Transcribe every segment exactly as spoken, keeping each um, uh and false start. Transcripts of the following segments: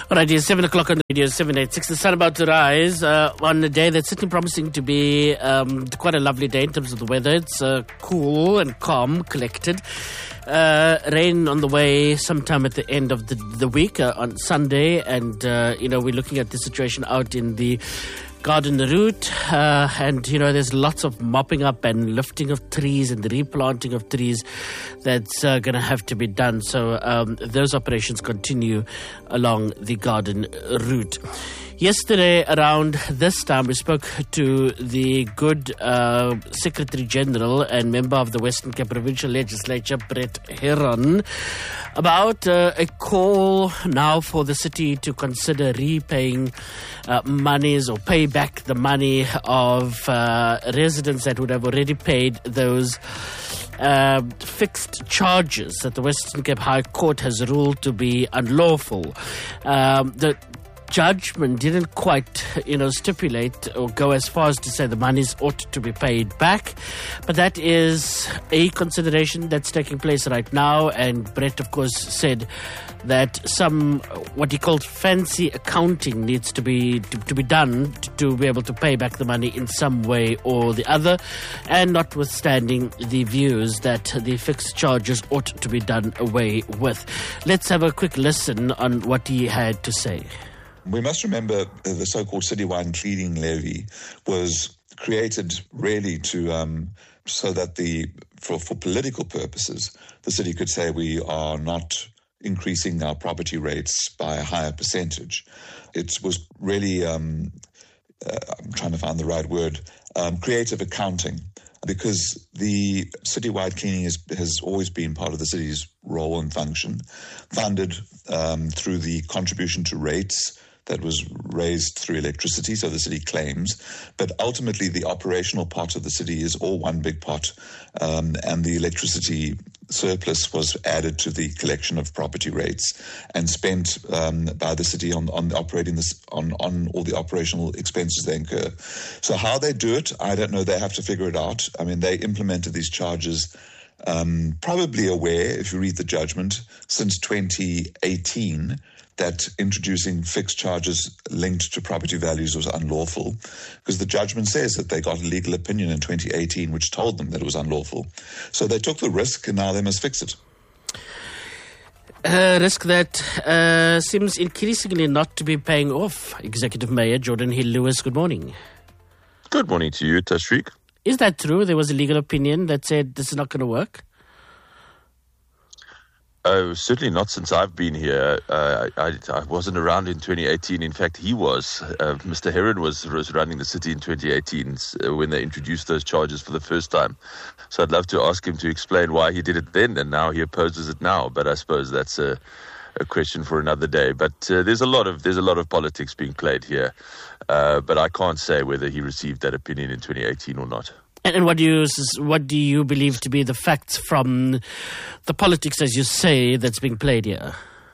All right, it's seven o'clock on the radio, seven eighty-six. The sun about to rise uh, on a day that's certainly promising to be um, quite a lovely day in terms of the weather. It's uh, cool and calm, collected. Uh, rain on the way sometime at the end of the, the week uh, on Sunday. And, uh, you know, we're looking at the situation out in the Garden Route, uh, and you know there's lots of mopping up and lifting of trees and the replanting of trees that's uh, going to have to be done. So um, those operations continue along the Garden Route. Yesterday around this time we spoke to the good uh, Secretary General and member of the Western Cape Provincial Legislature, Brett Herron, about uh, a call now for the city to consider repaying uh, monies or pay back the money of uh, residents that would have already paid those uh, fixed charges that the Western Cape High Court has ruled to be unlawful. Um, the judgment didn't quite, you know, stipulate or go as far as to say the monies ought to be paid back. But that is a consideration that's taking place right now. And Brett, of course, said that some, what he called fancy accounting needs to be to, to be done to, to be able to pay back the money in some way or the other. And notwithstanding the views that the fixed charges ought to be done away with. Let's have a quick listen on what he had to say. We must remember the so-called citywide cleaning levy was created really to um, so that the for, for political purposes, the city could say we are not increasing our property rates by a higher percentage. It was really, um, uh, I'm trying to find the right word, um, creative accounting, because the citywide cleaning is, has always been part of the city's role and function, funded um, through the contribution to rates that was raised through electricity, so the city claims. But ultimately, the operational part of the city is all one big pot, um, and the electricity surplus was added to the collection of property rates and spent um, by the city on, on operating this on, on all the operational expenses they incur. So how they do it, I don't know. They have to figure it out. I mean, they implemented these charges um, probably aware, if you read the judgment, since twenty eighteen, that introducing fixed charges linked to property values was unlawful, because the judgment says that they got a legal opinion in twenty eighteen which told them that it was unlawful. So they took the risk and now they must fix it. A risk that uh, seems increasingly not to be paying off. Executive Mayor Jordan Hill-Lewis, good morning. Good morning to you, Tashreeq. Is that true? There was a legal opinion that said this is not going to work? Oh, certainly not since I've been here. Uh, I, I wasn't around in twenty eighteen. In fact, he was. Uh, Mister Herron was, was running the city in twenty eighteen uh, when they introduced those charges for the first time. So I'd love to ask him to explain why he did it then and now he opposes it now. But I suppose that's a, a question for another day. But uh, there's a lot of there's a lot of politics being played here. Uh, but I can't say whether he received that opinion in twenty eighteen or not. And what do you what do you believe to be the facts from the politics, as you say, that's being played here?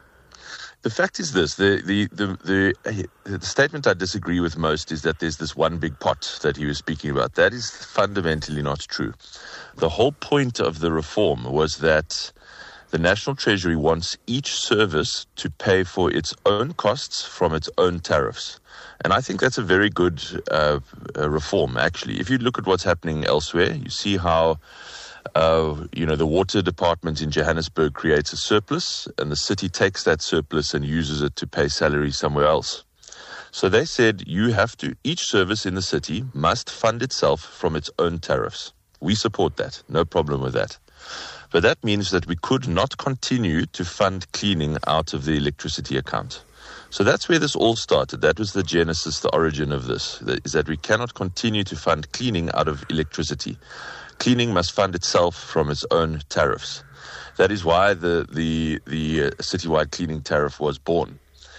The fact is this: the the the the, the statement I disagree with most is that there's this one big pot that he was speaking about. That is fundamentally not true. The whole point of the reform was that the National Treasury wants each service to pay for its own costs from its own tariffs. And I think that's a very good uh, uh, reform, actually. If you look at what's happening elsewhere, you see how, uh, you know, the water department in Johannesburg creates a surplus and the city takes that surplus and uses it to pay salaries somewhere else. So they said you have to, each service in the city must fund itself from its own tariffs. We support that. No problem with that. But that means that we could not continue to fund cleaning out of the electricity account. So that's where this all started. That was the genesis, the origin of this, is that we cannot continue to fund cleaning out of electricity. Cleaning must fund itself from its own tariffs. That is why the the the uh, citywide cleaning tariff was born.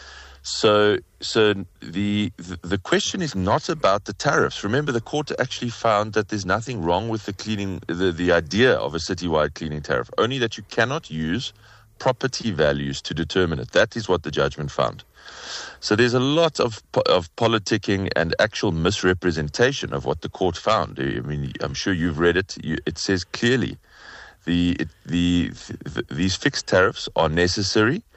So so the the question is not about the tariffs. Remember, the court actually found that there's nothing wrong with the cleaning, the, the idea of a citywide cleaning tariff, only that you cannot use property values to determine it. That is what the judgment found. So there's a lot of of politicking and actual misrepresentation of what the court found. I mean, I'm sure you've read it. You, it says clearly the, it, the the these fixed tariffs are necessary.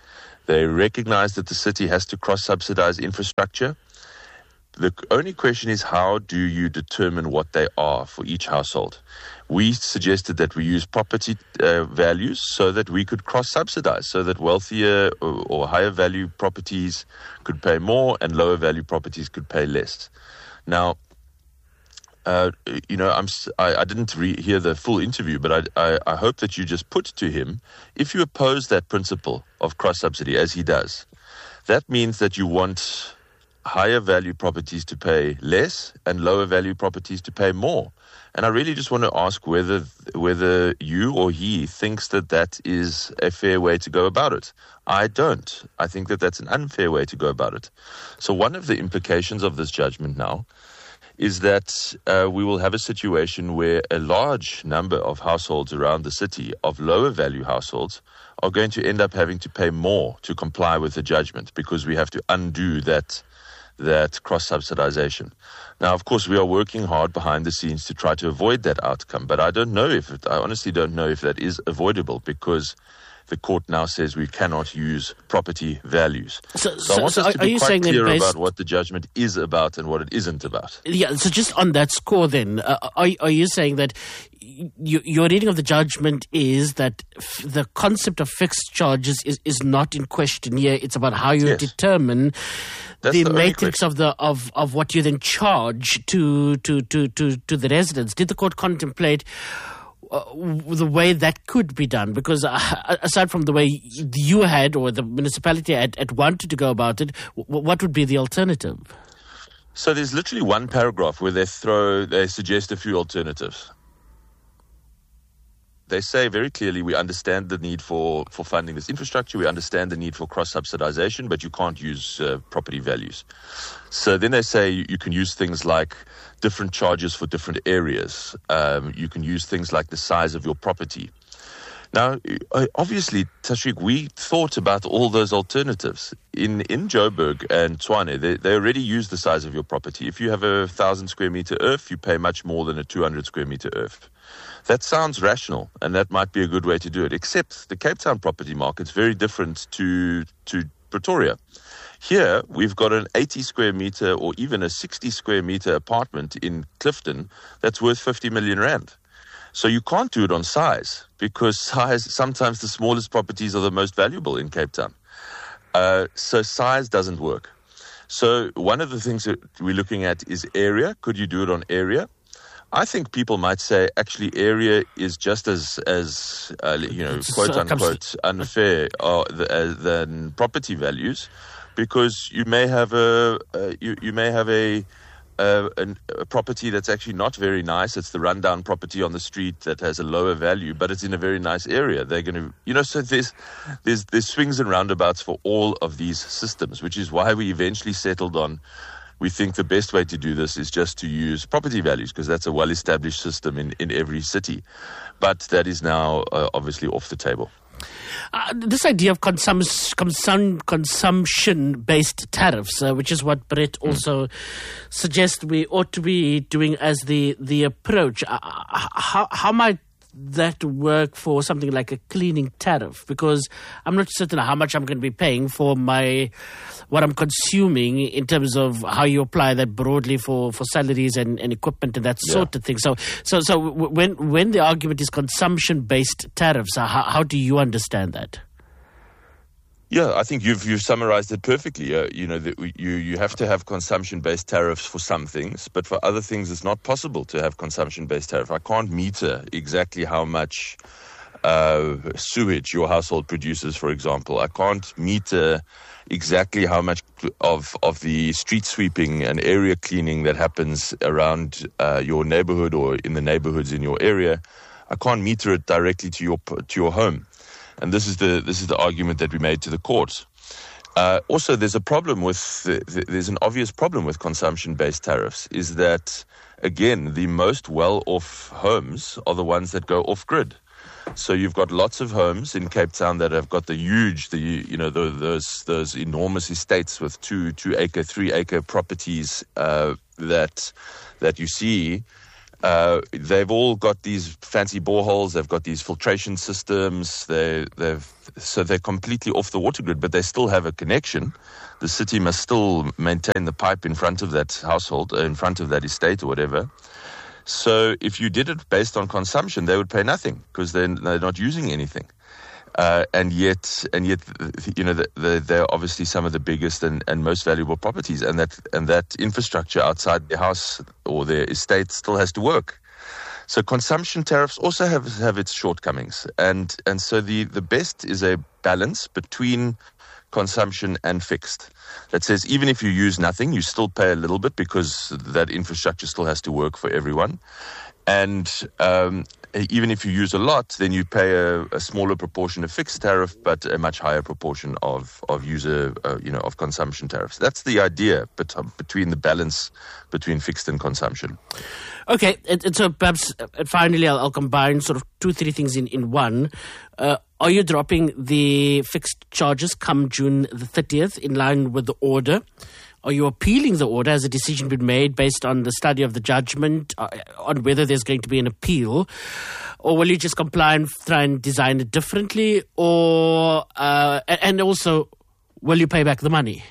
They recognize that the city has to cross-subsidize infrastructure. The only question is, how do you determine what they are for each household? We suggested that we use property uh, values so that we could cross-subsidize, so that wealthier or, or higher value properties could pay more and lower value properties could pay less. Now, uh, you know, I'm, I, I didn't re- hear the full interview, but I, I, I hope that you just put to him, if you oppose that principle of cross-subsidy, as he does, that means that you want higher value properties to pay less and lower value properties to pay more. And I really just want to ask whether whether you or he thinks that that is a fair way to go about it. I don't. I think that that's an unfair way to go about it. So one of the implications of this judgment now is that uh, we will have a situation where a large number of households around the city, of lower value households, are going to end up having to pay more to comply with the judgment because we have to undo that that cross-subsidization. Now, of course, we are working hard behind the scenes to try to avoid that outcome, but I don't know if, it, I honestly don't know if that is avoidable because the court now says we cannot use property values. So, so, so I want so us to be quite clear about what the judgment is about and what it isn't about. Yeah, so just on that score then, uh, are, are you saying that you, your reading of the judgment is that f- the concept of fixed charges is, is not in question here, it's about how you yes. determine That's the, the matrix of the of, of what you then charge to to, to, to to the residents? Did the court contemplate uh, the way that could be done? Because uh, aside from the way you had or the municipality had, had wanted to go about it, w- what would be the alternative? So there's literally one paragraph where they throw they suggest a few alternatives. They say very clearly, we understand the need for, for funding this infrastructure, we understand the need for cross-subsidization, but you can't use uh, property values. So then they say you, you can use things like different charges for different areas. Um, you can use things like the size of your property. Now, obviously, Tashriq, we thought about all those alternatives. In in Joburg and Tshwane, they, they already use the size of your property. If you have a one thousand square meter earth, you pay much more than a two hundred square meter earth. That sounds rational, and that might be a good way to do it, except the Cape Town property market's very different to to Pretoria. Here, we've got an eighty square meter or even a sixty square meter apartment in Clifton that's worth fifty million rand. So you can't do it on size, because size, sometimes the smallest properties are the most valuable in Cape Town. Uh, so size doesn't work. So one of the things that we're looking at is area. Could you do it on area? I think people might say actually area is just as, as uh, you know, quote unquote, unfair uh, th- than property values, because you may have a uh, you, you may have a Uh, a, a property that's actually not very nice. It's the rundown property on the street that has a lower value, but it's in a very nice area. They're going to, you know, so there's, there's, there's swings and roundabouts for all of these systems, which is why we eventually settled on, we think the best way to do this is just to use property values, because that's a well-established system in, in every city. But that is now uh, obviously off the table. Uh, this idea of consum- consum- consumption-based tariffs, uh, which is what Brett also mm. suggests we ought to be doing as the, the approach. Uh, how, how might that work for something like a cleaning tariff? Because I'm not certain how much I'm going to be paying for my what I'm consuming in terms of how you apply that broadly for, for salaries and, and equipment and that yeah. sort of thing. So so so when when the argument is consumption-based tariffs, how, how do you understand that? Yeah, I think you've you've summarized it perfectly. Uh, you know, that you you have to have consumption-based tariffs for some things, but for other things, it's not possible to have consumption-based tariff. I can't meter exactly how much uh, sewage your household produces, for example. I can't meter exactly how much of of the street sweeping and area cleaning that happens around uh, your neighborhood or in the neighborhoods in your area. I can't meter it directly to your to your home. And this is the this is the argument that we made to the courts. Uh, also, there's a problem with the, the, there's an obvious problem with consumption-based tariffs. Is that again the most well-off homes are the ones that go off-grid. So you've got lots of homes in Cape Town that have got the huge, the you know the, those those enormous estates with two two acre, three acre properties uh, that that you see. Uh, they've all got these fancy boreholes. They've got these filtration systems. They, they've so they're completely off the water grid, but they still have a connection. The city must still maintain the pipe in front of that household, in front of that estate or whatever. So if you did it based on consumption, they would pay nothing because they're, they're not using anything. Uh, and yet, and yet, you know, the, the, they're obviously some of the biggest and, and most valuable properties, and that and that infrastructure outside their house or their estate still has to work. So consumption tariffs also have have its shortcomings, and and so the, the best is a balance between consumption and fixed. That says even if you use nothing, you still pay a little bit because that infrastructure still has to work for everyone. And um, even if you use a lot, then you pay a, a smaller proportion of fixed tariff, but a much higher proportion of of user, uh, you know, of consumption tariffs. That's the idea, but uh, between the balance between fixed and consumption. Okay, and, and so perhaps uh, finally I'll, I'll combine sort of two, three things in in one. Uh, are you dropping the fixed charges come June the thirtieth in line with the order? Are you appealing the order? Has a decision been made based on the study of the judgment uh, on whether there's going to be an appeal? Or will you just comply and try and design it differently? Or uh, and also, will you pay back the money?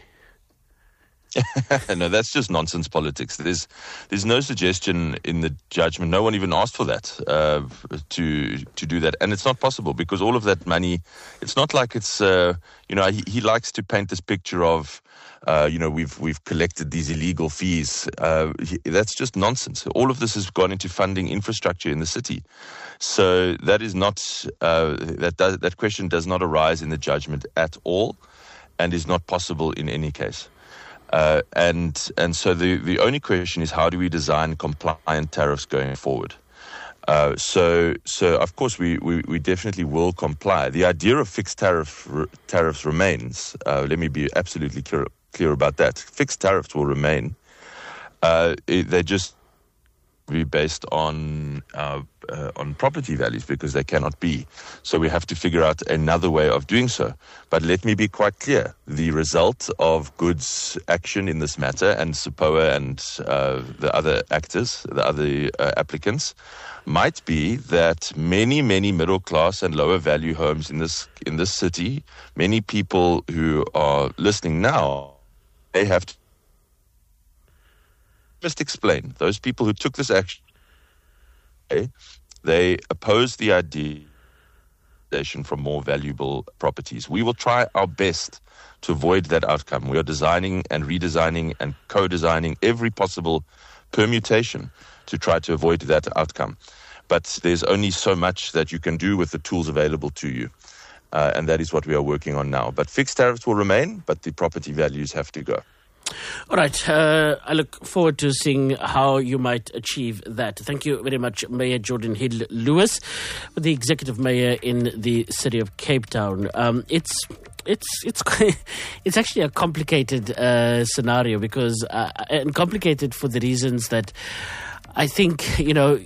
No, that's just nonsense politics. There's there's no suggestion in the judgment. No one even asked for that, uh, to to do that. And it's not possible because all of that money, it's not like it's, uh, you know, he, he likes to paint this picture of, uh, you know, we've we've collected these illegal fees. Uh, he, that's just nonsense. All of this has gone into funding infrastructure in the city. So that is not, uh, that does, that question does not arise in the judgment at all and is not possible in any case. Uh, and and so the, the only question is how do we design compliant tariffs going forward? Uh, so so of course we, we, we definitely will comply. The idea of fixed tariff tariffs remains. Uh, let me be absolutely clear clear about that. Fixed tariffs will remain. Uh, it, they just be based on uh, uh, on property values because they cannot be. So we have to figure out another way of doing so. But let me be quite clear. The result of Good's action in this matter and SAPOA and uh, the other actors, the other uh, applicants, might be that many, many middle class and lower value homes in this in this city, many people who are listening now, they have to just explain. Those people who took this action, they opposed the idea from more valuable properties. We will try our best to avoid that outcome. We are designing and redesigning and co-designing every possible permutation to try to avoid that outcome. But there's only so much that you can do with the tools available to you. Uh, and that is what we are working on now. But fixed tariffs will remain, but the property values have to go. All right. Uh, I look forward to seeing how you might achieve that. Thank you very much, Mayor Jordan Hill-Lewis, the Executive Mayor in the city of Cape Town. Um, it's it's it's it's actually a complicated uh, scenario because uh, and complicated for the reasons that I think you know.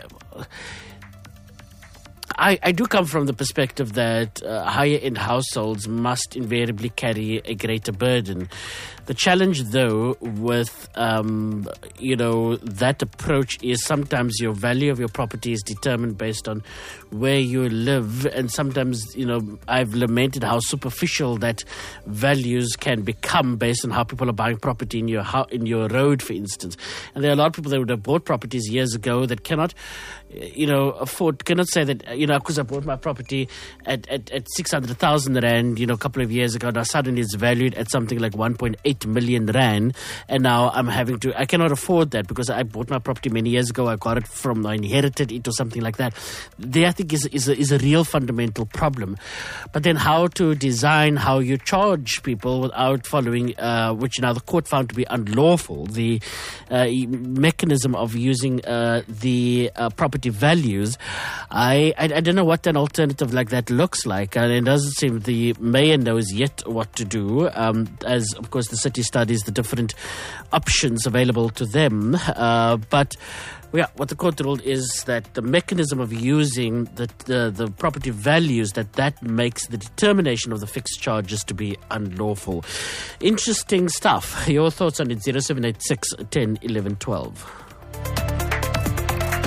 I, I do come from the perspective that uh, higher-end households must invariably carry a greater burden. The challenge, though, with um, you know that approach is sometimes your value of your property is determined based on where you live, and sometimes you know I've lamented how superficial that values can become based on how people are buying property in your ho- in your road, for instance. And there are a lot of people that would have bought properties years ago that cannot, you know, afford cannot say that you know because I bought my property at at, at six hundred thousand rand, you know, a couple of years ago. Now suddenly it's valued at something like one point eight million rand, and now I'm having to I cannot afford that because I bought my property many years ago. I got it from I inherited it or something like that. There I think is is a, is a real fundamental problem. But then how to design how you charge people without following uh, which now the court found to be unlawful, the uh, mechanism of using uh, the uh, property values. I, I I don't know what an alternative like that looks like, and it doesn't seem the mayor knows yet what to do, um, as of course the city studies the different options available to them. Uh, but yeah, what the court ruled is that the mechanism of using the, the the property values, that that makes the determination of the fixed charges to be unlawful. Interesting stuff. Your thoughts on it? zero seven eight six, one zero, one one, one two.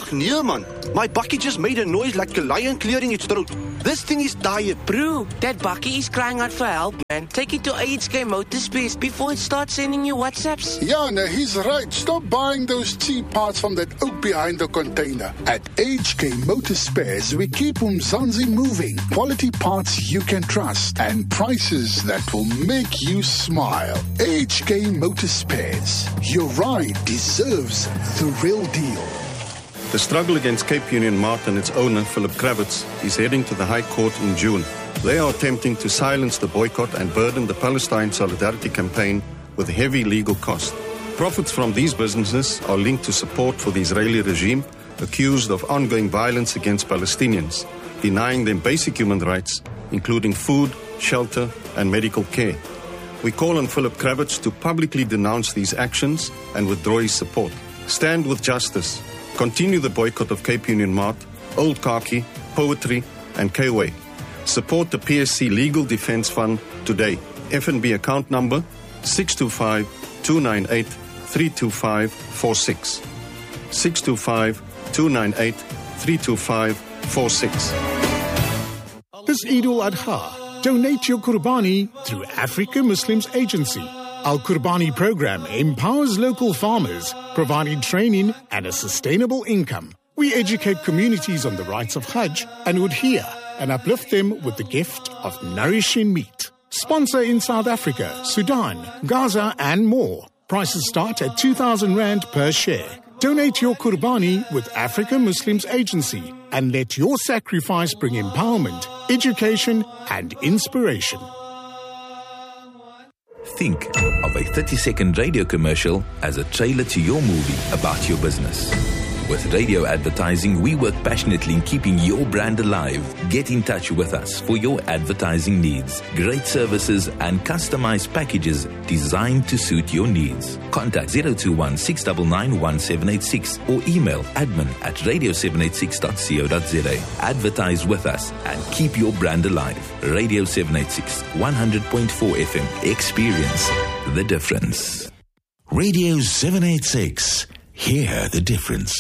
Ach nee man, my bakkie just made a noise like a lion clearing its throat. This thing is tired. Bro, that bakkie is crying out for help, man. Take it to A H K Motorspares before it starts sending you WhatsApps. Yeah, no, he's right. Stop buying those cheap parts from that oak behind the container. At A H K Motorspares, we keep Umzansi moving. Quality parts you can trust and prices that will make you smile. A H K Motorspares. Your ride deserves the real deal. The struggle against Cape Union Mart and its owner, Philip Kravitz, is heading to the High Court in June. They are attempting to silence the boycott and burden the Palestine Solidarity Campaign with heavy legal costs. Profits from these businesses are linked to support for the Israeli regime, accused of ongoing violence against Palestinians, denying them basic human rights, including food, shelter, and medical care. We call on Philip Kravitz to publicly denounce these actions and withdraw his support. Stand with justice. Continue the boycott of Cape Union Mart, Old Khaki, Poetry, and K-Way. Support the P S C Legal Defense Fund today. F N B account number six two five, two nine eight, three two five four six. six two five, two nine eight, three two five four six. This Eid al-Adha, donate your Qurbani through Africa Muslims Agency. Our Qurbani program empowers local farmers, providing training and a sustainable income. We educate communities on the rights of Hajj and adhere and uplift them with the gift of nourishing meat. Sponsor in South Africa, Sudan, Gaza and more. Prices start at two thousand rand per share. Donate your Qurbani with Africa Muslims Agency and let your sacrifice bring empowerment, education and inspiration. Think of a thirty-second radio commercial as a trailer to your movie about your business. With radio advertising, we work passionately in keeping your brand alive. Get in touch with us for your advertising needs. Great services and customized packages designed to suit your needs. Contact zero two one, six nine nine, one seven eight six or email admin at radio seven eight six dot co dot za. Advertise with us and keep your brand alive. Radio seven eight six, one hundred point four F M. Experience the difference. Radio seven eight six. Hear the difference.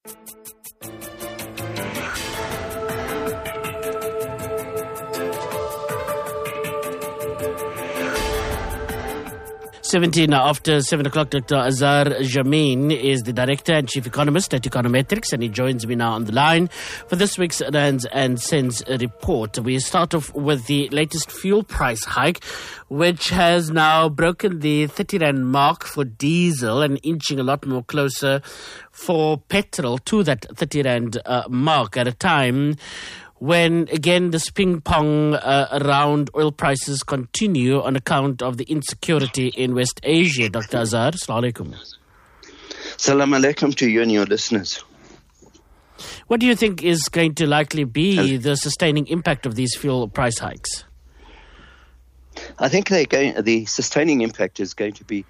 seventeen after seven o'clock, Doctor Azar Jammine is the Director and Chief Economist at Econometrics, and he joins me now on the line for this week's Rands and Cents report. We start off with the latest fuel price hike, which has now broken the thirty rand mark for diesel and inching a lot more closer for petrol to that thirty rand uh, mark at a time when, again, this ping-pong uh, around oil prices continue on account of the insecurity in West Asia. Doctor Azar, assalamu alaikum. Salam alaikum to you and your listeners. What do you think is going to likely be the sustaining impact of these fuel price hikes? I think they're going, the sustaining impact is going to be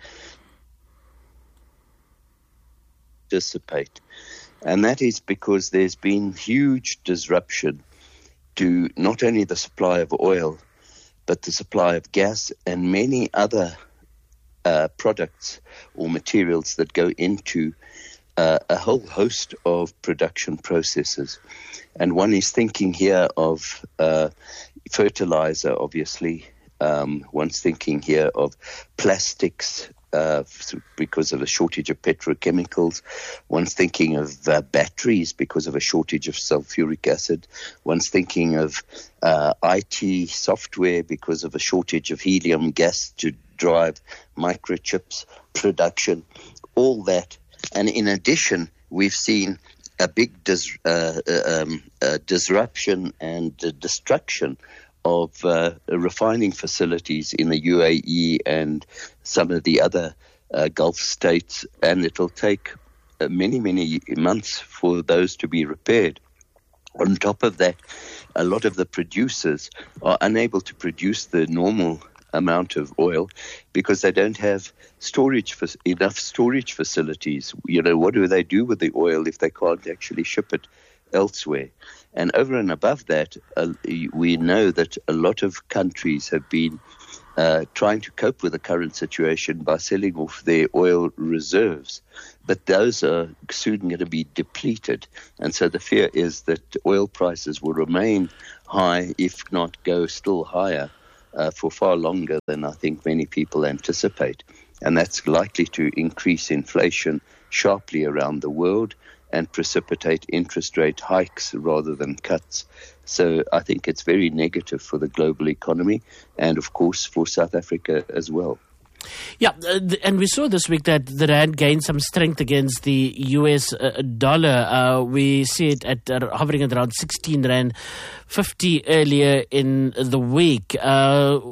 dissipate. And that is because there's been huge disruption to not only the supply of oil, but the supply of gas and many other uh, products or materials that go into uh, a whole host of production processes. And one is thinking here of uh, fertilizer, obviously. Um, one's thinking here of plastics, Uh, because of a shortage of petrochemicals. One's thinking of uh, batteries because of a shortage of sulfuric acid. One's thinking of uh, I T software because of a shortage of helium gas to drive microchips production. All that. And in addition, we've seen a big dis- uh, um, uh, disruption and uh, destruction of uh, refining facilities in the U A E and some of the other uh, Gulf states, and it will take uh, many, many months for those to be repaired. On top of that, a lot of the producers are unable to produce the normal amount of oil because they don't have storage for, enough storage facilities. You know, what do they do with the oil if they can't actually ship it elsewhere? And over and above that, uh, we know that a lot of countries have been uh, trying to cope with the current situation by selling off their oil reserves. But those are soon going to be depleted. And so the fear is that oil prices will remain high, if not go still higher, uh, for far longer than I think many people anticipate. And that's likely to increase inflation sharply around the world and precipitate interest rate hikes rather than cuts. So I think it's very negative for the global economy and, of course, for South Africa as well. Yeah, uh, th- and we saw this week that the rand gained some strength against the U S uh, dollar. Uh, we see it at uh, hovering at around sixteen rand fifty earlier in the week. Uh,